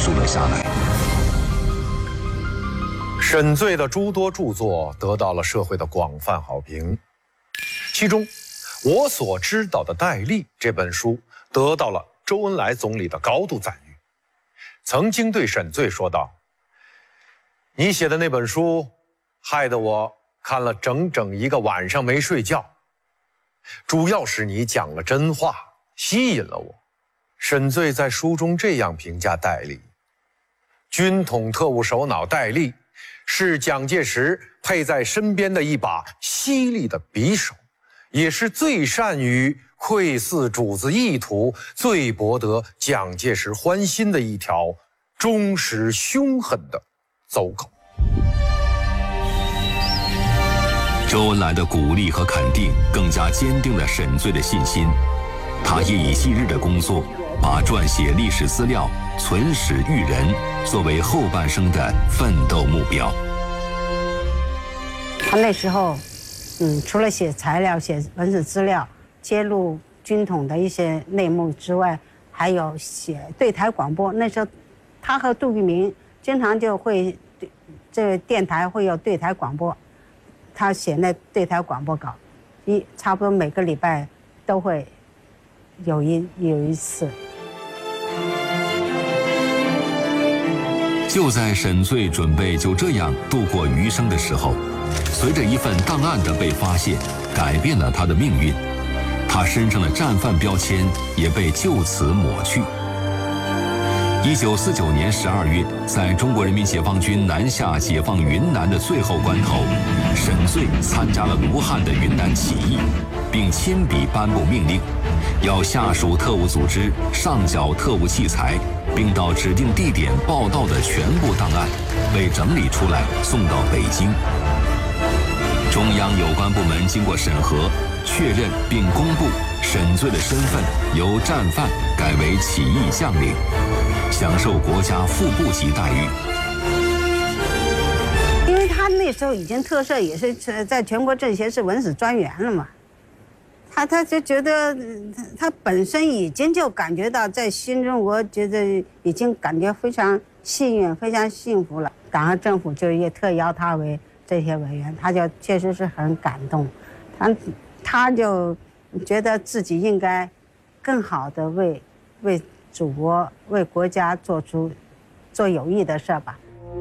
述了下来。 沈醉的诸多著作得到了社会的广泛好评，其中我所知道的戴笠这本书得到了周恩来总理的高度赞誉，曾经对沈醉说道：“你写的那本书害得我看了整整一个晚上没睡觉，主要是你讲了真话，吸引了我。”沈醉在书中这样评价戴笠：军统特务首脑戴笠是蒋介石配在身边的一把犀利的匕首，也是最善于窥伺主子意图、最博得蒋介石欢心的一条忠实凶狠的走狗。 周恩来的鼓励和肯定更加坚定了沈醉的信心。他夜以继日的工作，把撰写历史资料、存史育人作为后半生的奋斗目标。 他那时候，除了写材料、写文史资料、揭露军统的一些内幕之外，还有写对台广播。那时候，他和杜聿明经常就会，这个电台会有对台广播，他写那对台广播稿，差不多每个礼拜都会有一次。 就在沈醉准备就这样度过余生的时候，随着一份档案的被发现，改变了他的命运，他身上的战犯标签也被就此抹去。1949年12月，在中国人民解放军南下解放云南的最后关头，沈醉参加了卢汉的云南起义，并亲笔颁布命令，要下属特务组织上缴特务器材，并到指定地点报到的全部档案被整理出来送到北京。中央有关部门经过审核，确认并公布沈醉的身份由战犯改为起义将领，享受国家副部级待遇。 因为他那时候已经特赦，也是在全国政协是文史专员了嘛，他就觉得他本身已经就感觉到在新中国觉得已经感觉非常幸运、非常幸福了。党和政府就也特邀他为这些委员，他就确实是很感动，他就觉得自己应该更好的为祖国、为国家做有益的事吧。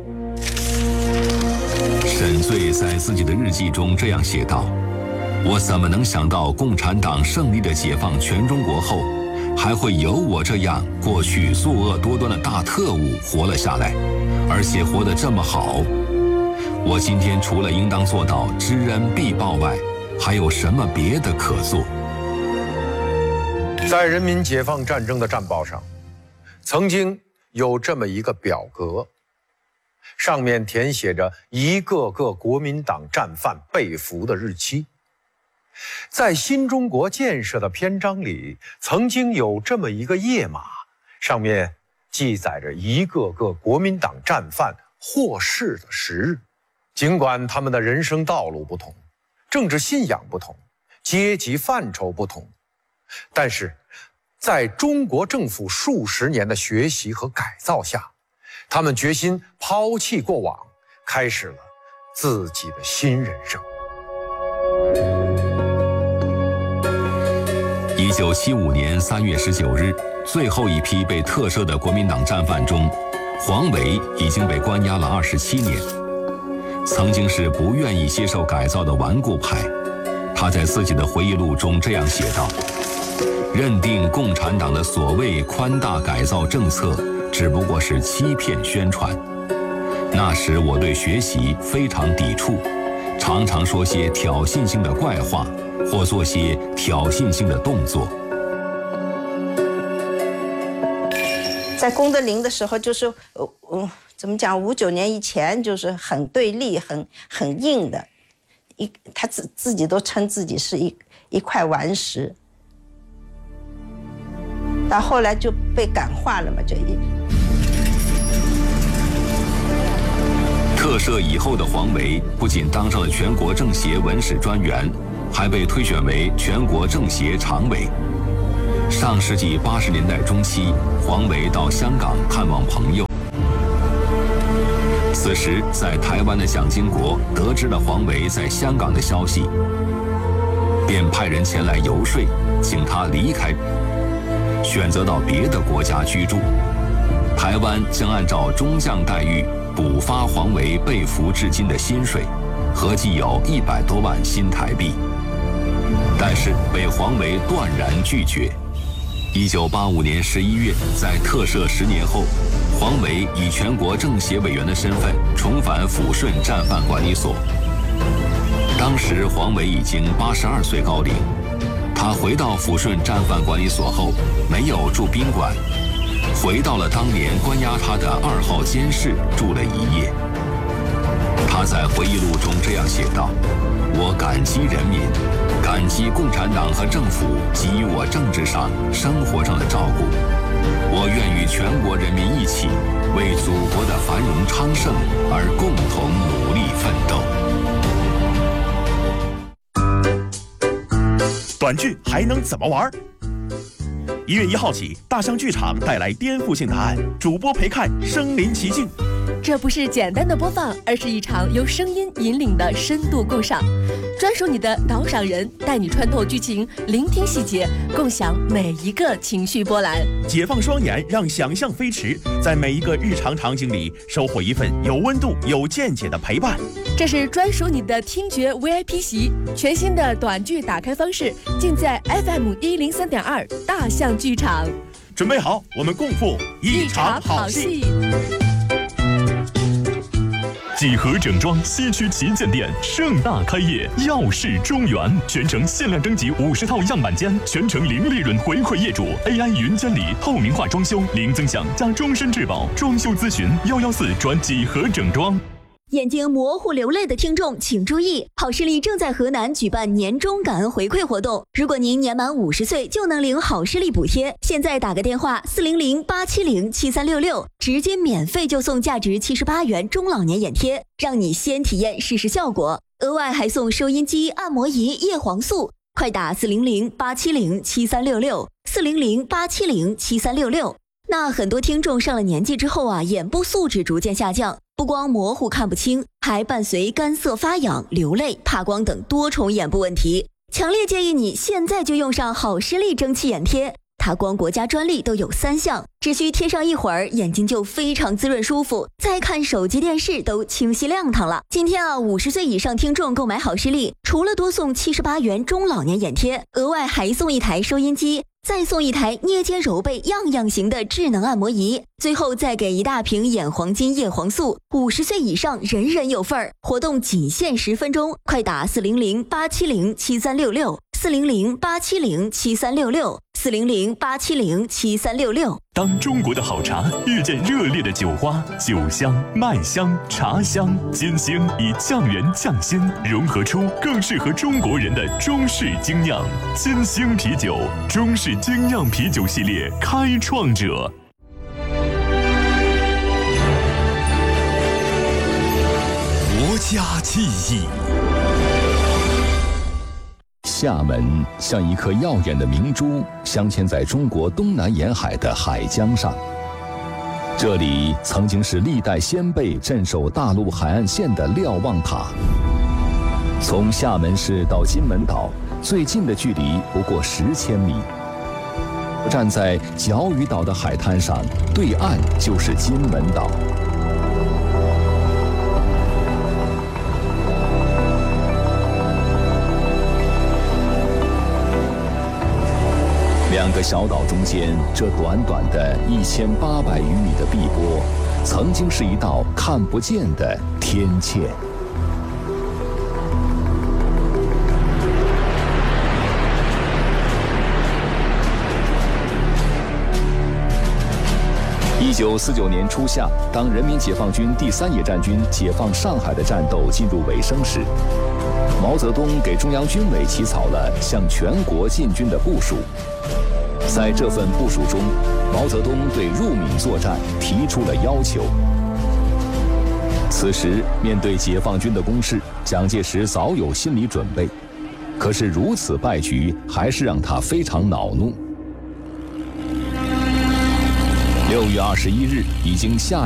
沈醉在自己的日记中这样写道：“我怎么能想到共产党胜利的解放全中国后，还会有我这样过去作恶多端的大特务活了下来，而且活得这么好。我今天除了应当做到知恩必报外，还有什么别的可做？” 在人民解放战争的战报上，曾经有这么一个表格，上面填写着一个个国民党战犯被俘的日期。在新中国建设的篇章里，曾经有这么一个页码，上面记载着一个个国民党战犯获释的时日。尽管他们的人生道路不同，政治信仰不同，阶级范畴不同，但是在中国政府数十年的学习和改造下，他们决心抛弃过往，开始了自己的新人生。 1975年3月19日，最后一批被特赦的国民党战犯中，黄维已经被关押了27年。曾经是不愿意接受改造的顽固派，他在自己的回忆录中这样写道：“认定共产党的所谓宽大改造政策只不过是欺骗宣传。那时我对学习非常抵触，常常说些挑衅性的怪话，或做些挑衅性的动作。” 在功德林的时候，就是怎么讲，59年以前就是很对立、很硬的，他自己都称自己是一块顽石。到后来就被感化了嘛， 特赦以后的黄维不仅当上了全国政协文史专员，还被推选为全国政协常委。上世纪80年代中期，黄维到香港探望朋友， 时，在台湾的蒋经国得知了黄维在香港的消息，便派人前来游说，请他离开，选择到别的国家居住。台湾将按照中将待遇补发黄维被俘至今的薪水，合计有100多万新台币，但是被黄维断然拒绝。1985年11月，在特赦10年后，黄维以全国政协委员的身份重返抚顺战犯管理所。当时黄维已经82岁高龄，他回到抚顺战犯管理所后，没有住宾馆，回到了当年关押他的2号监室住了1夜。他在回忆录中这样写道：“我感激人民，感激共产党和政府给予我政治上、生活上的照顾。我愿与全国人民一起，为祖国的繁荣昌盛而共同努力奋斗。”短剧还能怎么玩？1月1号起，大象剧场带来颠覆性答案，主播陪看身临其境。 这不是简单的播放，而是一场由声音引领的深度共赏，专属你的导赏人，带你穿透剧情，聆听细节，共享每一个情绪波澜。 解放双眼，让想象飞驰，在每一个日常场景里收获一份有温度、有见解的陪伴。 这是专属你的听觉 VIP 席，全新的短剧打开方式，尽在 FM 103.2大象剧场。 准备好，我们共赴一场好戏。 几何整装西区旗舰店盛大开业，耀世中原，全程限量征集50套样板间，全程零利润回馈业主。AI 云监理，透明化装修，零增项加终身质保。装修咨询114转几何整装。 眼睛模糊流泪的听众请注意，好视力正在河南举办年终感恩回馈活动，如果您年满50岁就能领好视力补贴。现在打个电话400-870-7366，直接免费就送价值78元中老年眼贴，让你先体验试试效果。额外还送收音机、按摩仪、叶黄素，快打400-870-7366 400-870-7366。那很多听众上了年纪之后啊，眼部素质逐渐下降，不光模糊看不清，还伴随干涩发痒、流泪、怕光等多重眼部问题。强烈建议你现在就用上好视力蒸汽眼贴，它光国家专利都有3项，只需贴上一会儿，眼睛就非常滋润舒服，再看手机电视都清晰亮堂了。今天啊，50岁以上听众购买好视力，除了多送78元中老年眼贴，额外还送一台收音机，再送一台捏肩揉背样样行的智能按摩仪，最后再给一大瓶眼黄金叶黄素，50岁以上人人有份儿。活动仅限10分钟，快打400-870-7366 400-870-7366 400-870-7366。 当中国的好茶遇见热烈的酒花，酒香、麦香、茶香、金星以酱源匠心融合出更适合中国人的中式精酿。金星啤酒，中式精酿啤酒系列开创者。 国家记忆。厦门像一颗耀眼的明珠，镶嵌在中国东南沿海的海江上。这里曾经是历代先辈镇守大陆海岸线的瞭望塔。从厦门市到金门岛，最近的距离不过10千米。站在角屿岛的海滩上，对岸就是金门岛。2个小岛中间，这短短的1800余米的碧波，曾经是一道看不见的天堑。1949年初夏，当人民解放军第3野战军解放上海的战斗进入尾声时，毛泽东给中央军委起草了向全国进军的部署。在这份部署中，毛泽东对入闽作战提出了要求。此时，面对解放军的攻势，蒋介石早有心理准备，可是如此败局还是让他非常恼怒。6月21日，已经下